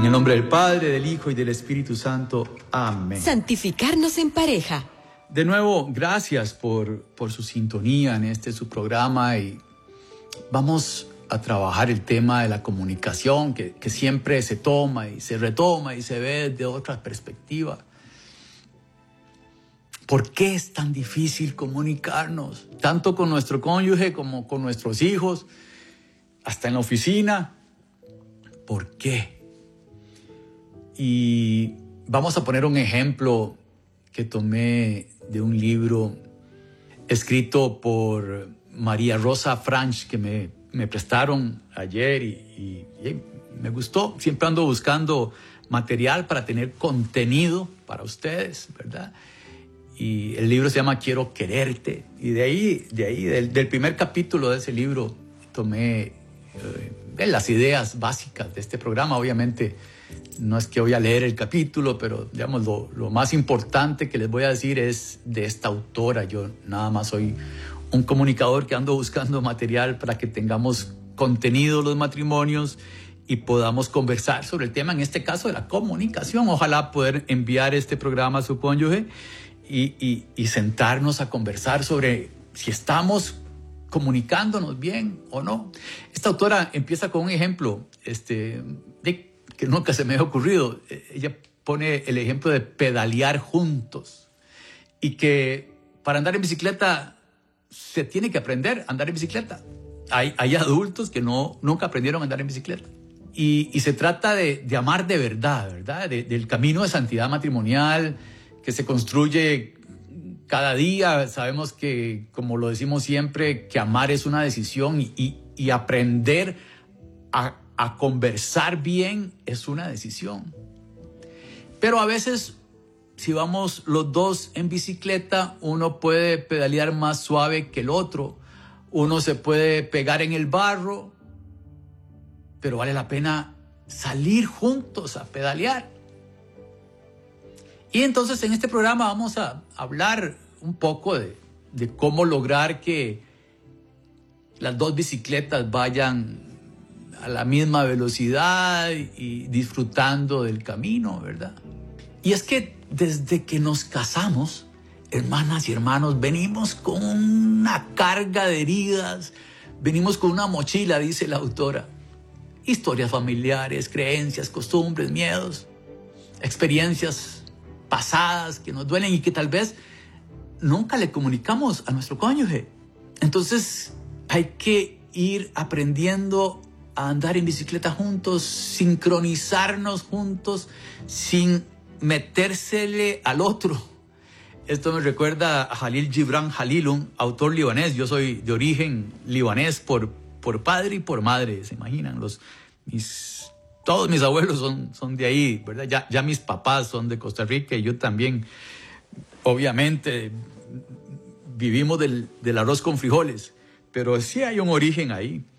En el nombre del Padre, del Hijo y del Espíritu Santo. Amén. Santificarnos en pareja. De nuevo, gracias por su sintonía en su programa, y vamos a trabajar el tema de la comunicación que siempre se toma y se retoma y se ve desde otra perspectiva. ¿Por qué es tan difícil comunicarnos? Tanto con nuestro cónyuge como con nuestros hijos, hasta en la oficina. ¿Por qué? Y vamos a poner un ejemplo que tomé de un libro escrito por María Rosa Franch, que me prestaron ayer y me gustó. Siempre ando buscando material para tener contenido para ustedes, ¿verdad? Y el libro se llama Quiero Quererte. Y de ahí del primer capítulo de ese libro, tomé las ideas básicas de este programa. Obviamente, no es que voy a leer el capítulo, pero digamos, lo más importante que les voy a decir es de esta autora. Yo nada más soy un comunicador que ando buscando material para que tengamos contenido los matrimonios y podamos conversar sobre el tema, en este caso de la comunicación. Ojalá poder enviar este programa a su cónyuge y sentarnos a conversar sobre si estamos comunicándonos bien o no. Esta autora empieza con un ejemplo que nunca se me había ocurrido. Ella pone el ejemplo de pedalear juntos, y que para andar en bicicleta se tiene que aprender a andar en bicicleta. Hay adultos que nunca aprendieron a andar en bicicleta. Y se trata de amar de verdad, ¿verdad? Del camino de santidad matrimonial que se construye cada día. Sabemos que, como lo decimos siempre, que amar es una decisión, y aprender a conversar bien es una decisión. Pero a veces, si vamos los dos en bicicleta, uno puede pedalear más suave que el otro. Uno se puede pegar en el barro, pero vale la pena salir juntos a pedalear. Y entonces en este programa vamos a hablar un poco de cómo lograr que las dos bicicletas vayan a la misma velocidad y disfrutando del camino, ¿verdad? Y es que desde que nos casamos, hermanas y hermanos, venimos con una carga de heridas, venimos con una mochila, dice la autora. Historias familiares, creencias, costumbres, miedos, experiencias pasadas que nos duelen y que tal vez nunca le comunicamos a nuestro cónyuge. Entonces hay que ir aprendiendo a andar en bicicleta juntos, sincronizarnos juntos, sin metérsele al otro. Esto me recuerda a Jalil Gibran Jalil, un autor libanés. Yo soy de origen libanés por padre y por madre, ¿se imaginan? Todos mis abuelos son de ahí, ¿verdad? Ya mis papás son de Costa Rica, y yo también, obviamente, vivimos del arroz con frijoles, pero sí hay un origen ahí.